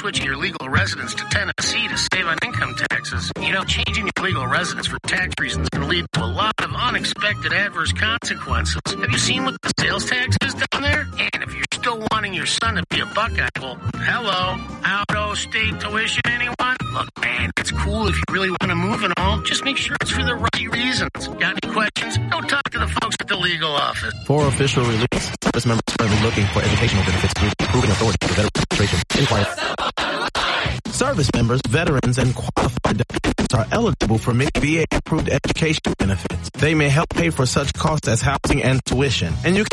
switching your legal residence to Tennessee to save on income taxes. You know, changing your legal residence for tax reasons can lead to a lot of unexpected adverse consequences. Have you seen what the sales tax is down there? And if you're still wanting your son to be a Buckeye, well, hello, out-of-state tuition, anyone? Look, man, it's cool if you really want to move and all. Just make sure it's for the right reasons. Got any questions? Go talk to the folks at the legal office. For official release, service members currently looking for educational benefits through the approving authority for veteran registration. Inquire. Service members, veterans, and qualified dependents are eligible for many VA-approved education benefits. They may help pay for such costs as housing and tuition, and you can